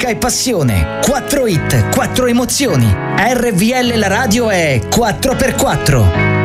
musica e passione. 4 hit, 4 emozioni. RVL la radio è 4x4.